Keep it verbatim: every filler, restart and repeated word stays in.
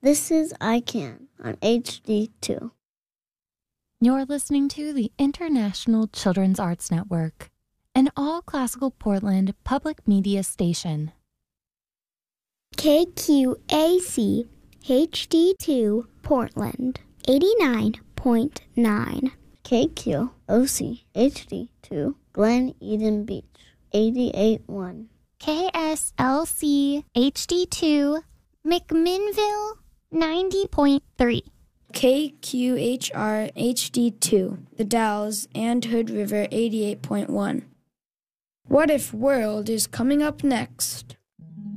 This is I Can on H D two. You're listening to the International Children's Arts Network, an all-classical Portland public media station. K Q A C H D two Portland, eighty-nine point nine. K Q O C H D two Glen Eden Beach, eighty-eight point one. K S L C H D two McMinnville, ninety point three. K Q H R H D two, The Dalles and Hood River, eighty-eight point one. What If World is coming up next.